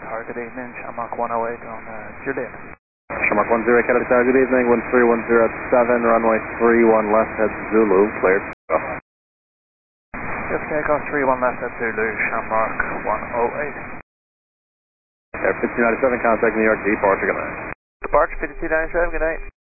Tower, good evening. Shamrock 108 on Juliet. Shamrock 10, Canada Tower, good evening. 1310 at 7, runway 31 left at Zulu, cleared. Just takeoff 31 left at Zulu, Shamrock 108. Air 5297, contact New York, departure, good night. Departure 5297, good night.